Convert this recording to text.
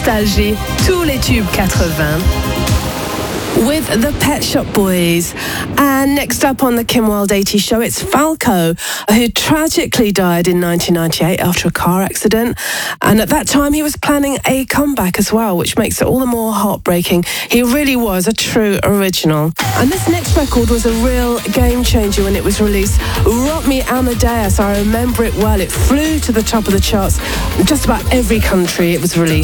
Nostalgie, tous les tubes 80. With the Pet Shop Boys. And next up on the Kim Wilde 80 show, it's Falco, who tragically died in 1998 after a car accident. And at that time, he was planning a comeback as well, which makes it all the more heartbreaking. He really was a true original. And this next record was a real game changer when it was released. Rock Me Amadeus, I remember it well. It flew to the top of the charts in just about every country it was released.